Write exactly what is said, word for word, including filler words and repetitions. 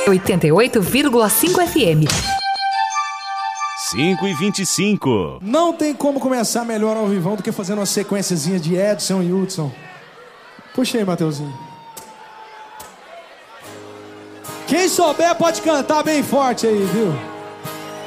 oitenta e oito vírgula cinco F M. cinco e vinte e cinco. Não tem como começar melhor ao vivão do que fazendo uma sequenciazinha de Edson e Hudson. Puxa aí, Mateuzinho. Quem souber pode cantar bem forte aí, viu?